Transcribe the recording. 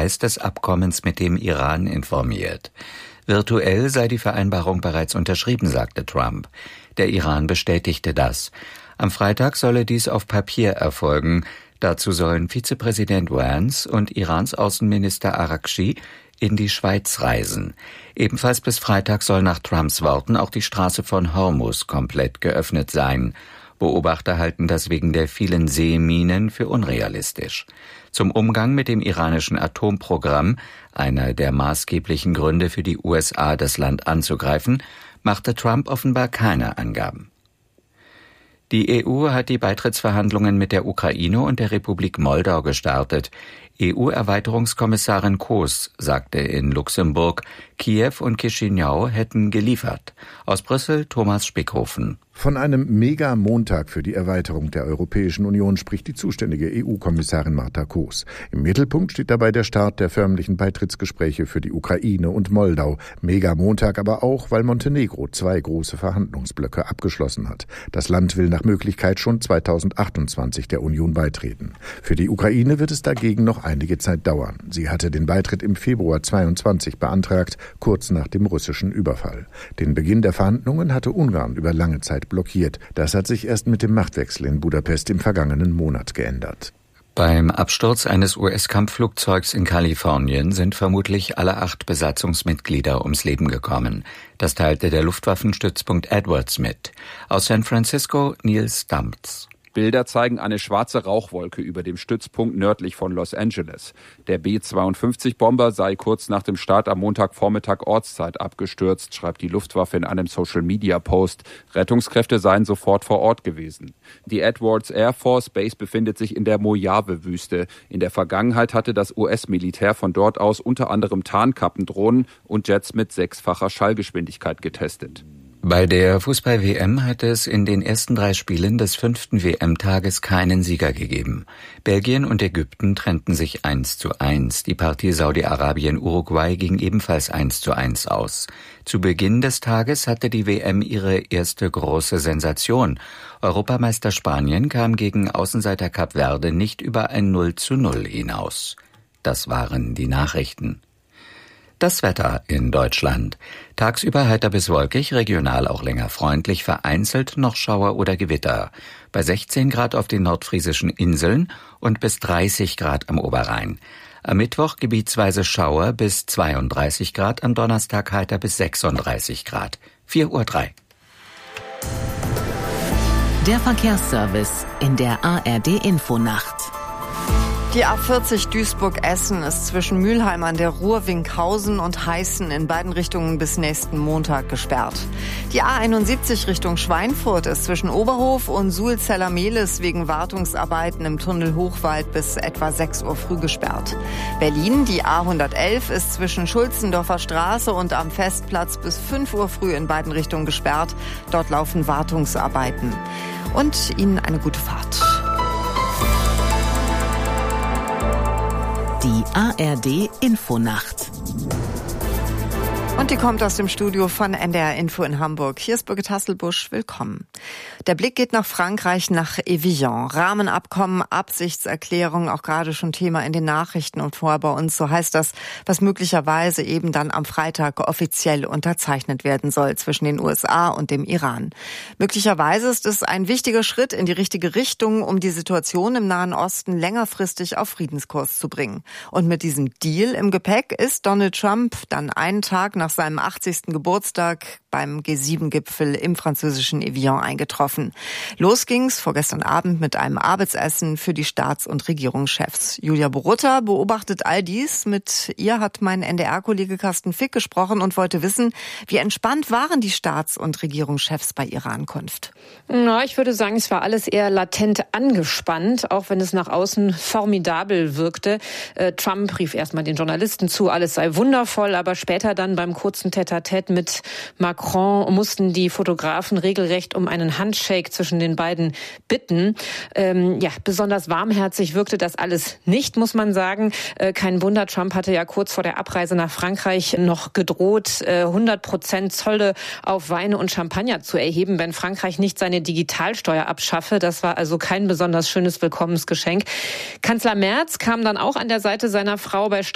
Details des Abkommens mit dem Iran informiert. Virtuell sei die Vereinbarung bereits unterschrieben, sagte Trump. Der Iran bestätigte das. Am Freitag solle dies auf Papier erfolgen. Dazu sollen Vizepräsident Vance und Irans Außenminister Araghchi in die Schweiz reisen. Ebenfalls bis Freitag soll nach Trumps Worten auch die Straße von Hormuz komplett geöffnet sein. Beobachter halten das wegen der vielen Seeminen für unrealistisch. Zum Umgang mit dem iranischen Atomprogramm, einer der maßgeblichen Gründe für die USA, das Land anzugreifen, machte Trump offenbar keine Angaben. Die EU hat die Beitrittsverhandlungen mit der Ukraine und der Republik Moldau gestartet. EU-Erweiterungskommissarin Kroes sagte in Luxemburg, Kiew und Chișinău hätten geliefert. Aus Brüssel Thomas Spickhofen. Von einem Mega-Montag für die Erweiterung der Europäischen Union spricht die zuständige EU-Kommissarin Marta Kroes. Im Mittelpunkt steht dabei der Start der förmlichen Beitrittsgespräche für die Ukraine und Moldau. Mega-Montag aber auch, weil Montenegro 2 große Verhandlungsblöcke abgeschlossen hat. Das Land will nach Möglichkeit schon 2028 der Union beitreten. Für die Ukraine wird es dagegen noch einige Zeit dauern. Sie hatte den Beitritt im Februar 2022 beantragt, kurz nach dem russischen Überfall. Den Beginn der Verhandlungen hatte Ungarn über lange Zeit blockiert. Das hat sich erst mit dem Machtwechsel in Budapest im vergangenen Monat geändert. Beim Absturz eines US-Kampfflugzeugs in Kalifornien sind vermutlich alle 8 Besatzungsmitglieder ums Leben gekommen. Das teilte der Luftwaffenstützpunkt Edwards mit. Aus San Francisco Nils Damptz. Bilder zeigen eine schwarze Rauchwolke über dem Stützpunkt nördlich von Los Angeles. Der B-52-Bomber sei kurz nach dem Start am Montagvormittag Ortszeit abgestürzt, schreibt die Luftwaffe in einem Social-Media-Post. Rettungskräfte seien sofort vor Ort gewesen. Die Edwards Air Force Base befindet sich in der Mojave-Wüste. In der Vergangenheit hatte das US-Militär von dort aus unter anderem Tarnkappendrohnen und Jets mit 6-facher Schallgeschwindigkeit getestet. Bei der Fußball-WM hat es in den ersten 3 Spielen des 5. WM-Tages keinen Sieger gegeben. Belgien und Ägypten trennten sich 1:1. Die Partie Saudi-Arabien-Uruguay ging ebenfalls 1:1 aus. Zu Beginn des Tages hatte die WM ihre erste große Sensation. Europameister Spanien kam gegen Außenseiter Kap Verde nicht über ein 0:0 hinaus. Das waren die Nachrichten. Das Wetter in Deutschland. Tagsüber heiter bis wolkig, regional auch länger freundlich, vereinzelt noch Schauer oder Gewitter. Bei 16 Grad auf den nordfriesischen Inseln und bis 30 Grad am Oberrhein. Am Mittwoch gebietsweise Schauer bis 32 Grad, am Donnerstag heiter bis 36 Grad. 4:03 Uhr. Der Verkehrsservice in der ARD-Infonacht. Die A40 Duisburg-Essen ist zwischen Mülheim an der Ruhr, Winkhausen und Heißen in beiden Richtungen bis nächsten Montag gesperrt. Die A71 Richtung Schweinfurt ist zwischen Oberhof und Suhlzeller-Mehlis wegen Wartungsarbeiten im Tunnel Hochwald bis etwa 6 Uhr früh gesperrt. Berlin, die A111 ist zwischen Schulzendorfer Straße und am Festplatz bis 5 Uhr früh in beiden Richtungen gesperrt. Dort laufen Wartungsarbeiten. Und Ihnen eine gute Fahrt. Die ARD-Infonacht. Und die kommt aus dem Studio von NDR Info in Hamburg. Hier ist Birgit Hasselbusch. Willkommen. Der Blick geht nach Frankreich, nach Evian. Rahmenabkommen, Absichtserklärung, auch gerade schon Thema in den Nachrichten und vorher bei uns. So heißt das, was möglicherweise eben dann am Freitag offiziell unterzeichnet werden soll zwischen den USA und dem Iran. Möglicherweise ist es ein wichtiger Schritt in die richtige Richtung, um die Situation im Nahen Osten längerfristig auf Friedenskurs zu bringen. Und mit diesem Deal im Gepäck ist Donald Trump dann einen Tag nach seinem 80. Geburtstag beim G7-Gipfel im französischen Evian eingetroffen. Los ging's vorgestern Abend mit einem Abendessen für die Staats- und Regierungschefs. Julia Borutta beobachtet all dies. Mit ihr hat mein NDR-Kollege Carsten Fick gesprochen und wollte wissen, wie entspannt waren die Staats- und Regierungschefs bei ihrer Ankunft? Na, ich würde sagen, es war alles eher latent angespannt, auch wenn es nach außen formidabel wirkte. Trump rief erstmal den Journalisten zu, alles sei wundervoll, aber später dann beim kurzen Tête-à-Tête mit Macron mussten die Fotografen regelrecht um einen Handshake zwischen den beiden bitten. Besonders warmherzig wirkte das alles nicht, muss man sagen. Kein Wunder, Trump hatte ja kurz vor der Abreise nach Frankreich noch gedroht, 100% Zölle auf Weine und Champagner zu erheben, wenn Frankreich nicht seine Digitalsteuer abschaffe. Das war also kein besonders schönes Willkommensgeschenk. Kanzler Merz kam dann auch an der Seite seiner Frau bei